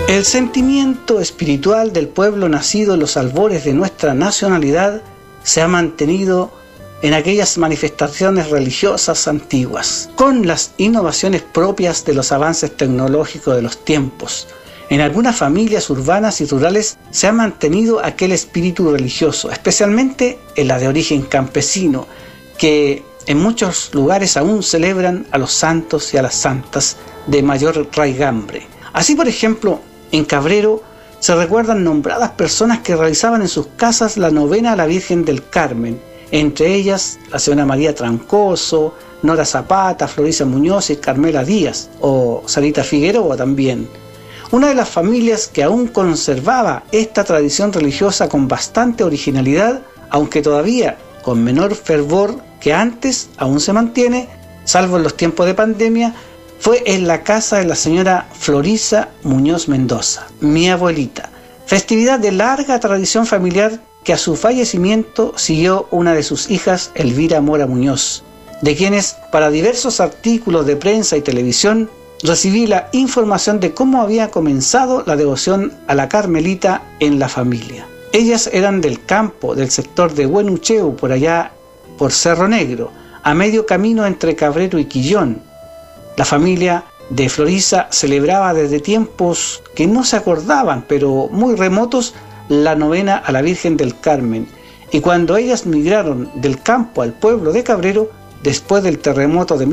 El sentimiento espiritual del pueblo nacido en los albores de nuestra nacionalidad se ha mantenido en aquellas manifestaciones religiosas antiguas, con las innovaciones propias de los avances tecnológicos de los tiempos. En algunas familias urbanas y rurales se ha mantenido aquel espíritu religioso, especialmente en la de origen campesino, que en muchos lugares aún celebran a los santos y a las santas de mayor raigambre. Así, por ejemplo, en Cabrero se recuerdan nombradas personas que realizaban en sus casas la novena a la Virgen del Carmen, entre ellas la señora María Trancoso, Nora Zapata, Florisa Muñoz y Carmela Díaz, o Sarita Figueroa también. Una de las familias que aún conservaba esta tradición religiosa con bastante originalidad, aunque todavía con menor fervor que antes, aún se mantiene, salvo en los tiempos de pandemia, fue en la casa de la señora Florisa Muñoz Mendoza, mi abuelita. Festividad de larga tradición familiar que a su fallecimiento siguió una de sus hijas, Elvira Mora Muñoz, de quienes, para diversos artículos de prensa y televisión, recibí la información de cómo había comenzado la devoción a la Carmelita en la familia. Ellas eran del campo, del sector de Huenucheu, por allá por Cerro Negro, a medio camino entre Cabrero y Quillón. La familia de Florisa celebraba desde tiempos que no se acordaban, pero muy remotos, la novena a la Virgen del Carmen. Y cuando ellas migraron del campo al pueblo de Cabrero, después del terremoto de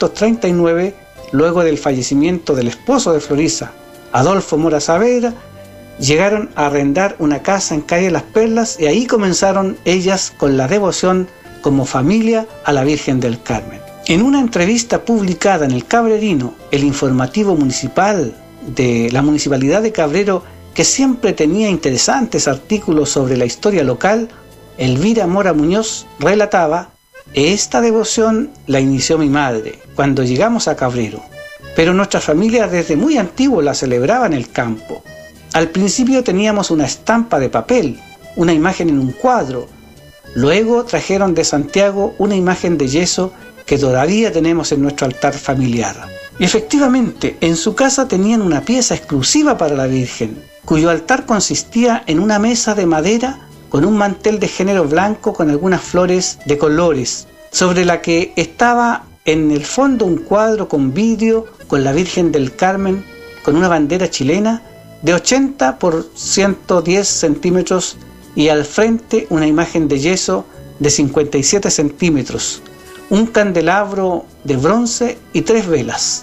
1939, luego del fallecimiento del esposo de Florisa, Adolfo Mora Saavedra, llegaron a arrendar una casa en calle Las Perlas y ahí comenzaron ellas con la devoción como familia a la Virgen del Carmen. En una entrevista publicada en El Cabrerino, el informativo municipal de la Municipalidad de Cabrero, que siempre tenía interesantes artículos sobre la historia local, Elvira Mora Muñoz relataba: esta devoción la inició mi madre cuando llegamos a Cabrero, pero nuestra familia desde muy antiguo la celebraba en el campo. Al principio teníamos una estampa de papel, una imagen en un cuadro. Luego trajeron de Santiago una imagen de yeso que todavía tenemos en nuestro altar familiar. Y efectivamente, en su casa tenían una pieza exclusiva para la Virgen, cuyo altar consistía en una mesa de madera con un mantel de género blanco con algunas flores de colores, sobre la que estaba en el fondo un cuadro con vidrio con la Virgen del Carmen con una bandera chilena de 80 por 110 centímetros y al frente una imagen de yeso de 57 centímetros, un candelabro de bronce y 3 velas,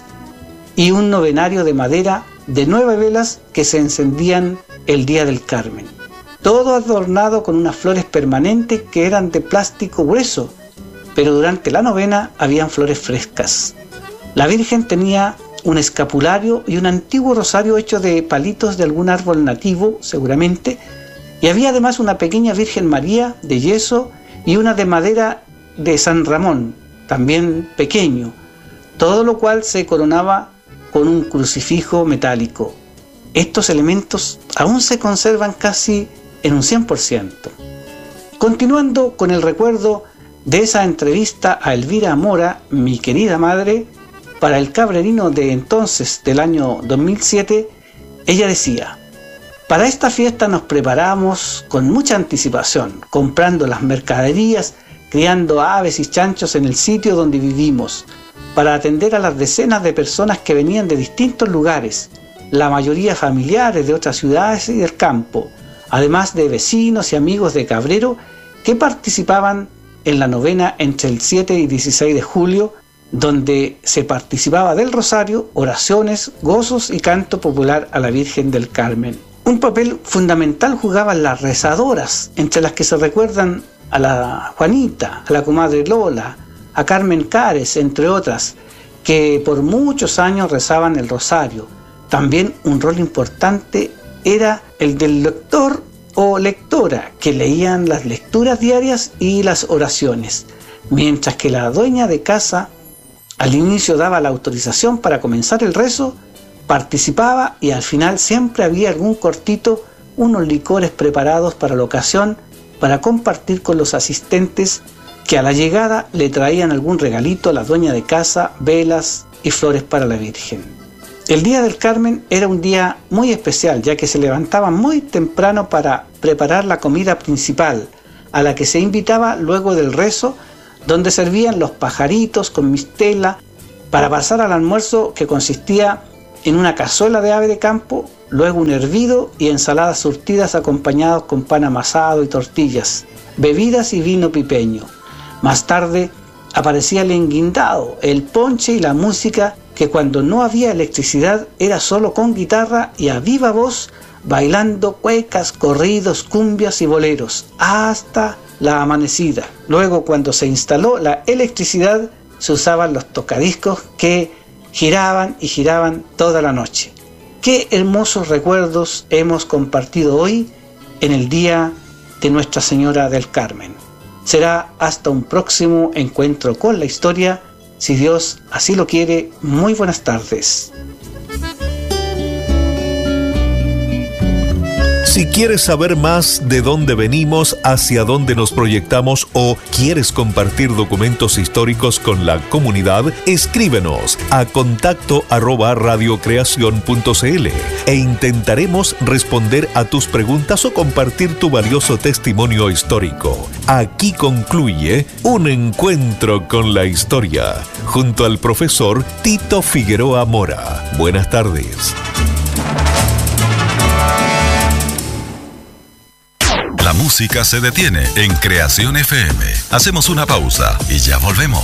y un novenario de madera de 9 velas que se encendían el día del Carmen. Todo adornado con unas flores permanentes que eran de plástico grueso, pero durante la novena habían flores frescas. La Virgen tenía un escapulario y un antiguo rosario hecho de palitos de algún árbol nativo, seguramente, y había además una pequeña Virgen María de yeso y una de madera de San Ramón, también pequeño, todo lo cual se coronaba con un crucifijo metálico. Estos elementos aún se conservan casi en un 100%. Continuando con el recuerdo de esa entrevista a Elvira Mora, mi querida madre, para El Cabrerino de entonces, del año 2007, ella decía: para esta fiesta nos preparamos con mucha anticipación, comprando las mercaderías, criando aves y chanchos en el sitio donde vivimos, para atender a las decenas de personas que venían de distintos lugares, la mayoría familiares de otras ciudades y del campo, además de vecinos y amigos de Cabrero que participaban en la novena entre el 7 y 16 de julio, donde se participaba del rosario, oraciones, gozos y canto popular a la Virgen del Carmen. Un papel fundamental jugaban las rezadoras, entre las que se recuerdan a la Juanita, a la comadre Lola, a Carmen Cares, entre otras, que por muchos años rezaban el rosario. También un rol importante era el del lector o lectora, que leían las lecturas diarias y las oraciones, mientras que la dueña de casa al inicio daba la autorización para comenzar el rezo, participaba y al final siempre había algún cortito, unos licores preparados para la ocasión, para compartir con los asistentes que a la llegada le traían algún regalito a la dueña de casa, velas y flores para la Virgen. El Día del Carmen era un día muy especial, ya que se levantaba muy temprano para preparar la comida principal, a la que se invitaba luego del rezo, donde servían los pajaritos con mistela, para pasar al almuerzo, que consistía en una cazuela de ave de campo, luego un hervido y ensaladas surtidas acompañados con pan amasado y tortillas, bebidas y vino pipeño. Más tarde aparecía el enguindado, el ponche y la música, que cuando no había electricidad era solo con guitarra y a viva voz, bailando cuecas, corridos, cumbias y boleros, hasta la amanecida. Luego, cuando se instaló la electricidad, se usaban los tocadiscos que giraban y giraban toda la noche. Qué hermosos recuerdos hemos compartido hoy en el Día de Nuestra Señora del Carmen. Será hasta un próximo encuentro con la historia, si Dios así lo quiere. Muy buenas tardes. Si quieres saber más de dónde venimos, hacia dónde nos proyectamos o quieres compartir documentos históricos con la comunidad, escríbenos a contacto@radiocreacion.cl e intentaremos responder a tus preguntas o compartir tu valioso testimonio histórico. Aquí concluye Un Encuentro con la Historia, junto al profesor Tito Figueroa Mora. Buenas tardes. La música se detiene en Creación FM. Hacemos una pausa y ya volvemos.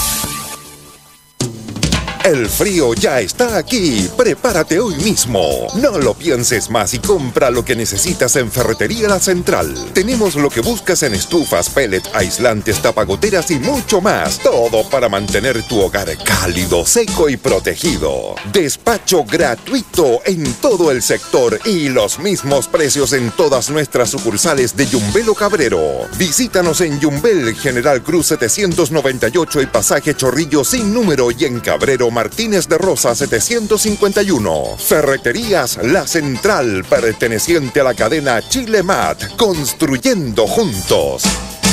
El frío ya está aquí. Prepárate hoy mismo. No lo pienses más y compra lo que necesitas en Ferretería La Central. Tenemos lo que buscas en estufas, pellet, aislantes, tapagoteras y mucho más. Todo para mantener tu hogar cálido, seco y protegido. Despacho gratuito en todo el sector y los mismos precios en todas nuestras sucursales de Yumbel o Cabrero. Visítanos en Yumbel, General Cruz 798 y Pasaje Chorrillo sin número, y en Cabrero Martínez de Rosa 751. Ferreterías La Central, perteneciente a la cadena Chile Mat, construyendo juntos.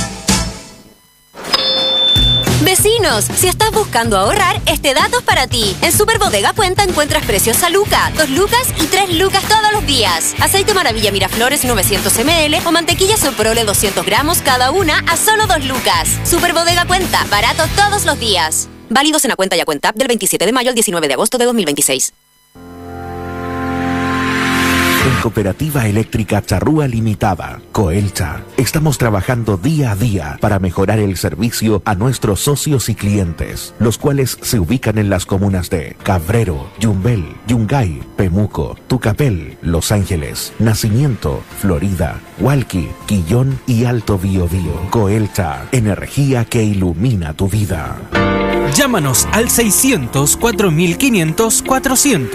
Vecinos, si estás buscando ahorrar, este dato es para ti. En Superbodega Puenta encuentras precios a Luca, 2 lucas y 3 lucas todos los días. Aceite Maravilla Miraflores 900 ml o mantequilla Soprole 200 gramos cada una a solo 2 lucas. Superbodega Puenta, barato todos los días. Válidos en la cuenta y a cuenta del 27 de mayo al 19 de agosto de 2026. En Cooperativa Eléctrica Charrúa Limitada, Coelcha, estamos trabajando día a día para mejorar el servicio a nuestros socios y clientes, los cuales se ubican en las comunas de Cabrero, Yumbel, Yungay, Pemuco, Tucapel, Los Ángeles, Nacimiento, Florida, Hualqui, Quillón y Alto Biobío. Coelcha, energía que ilumina tu vida. Llámanos al 600-4500-400.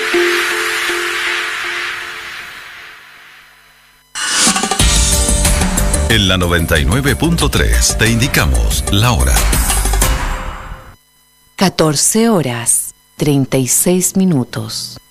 En la 99.3 te indicamos la hora. 14 horas, 36 minutos.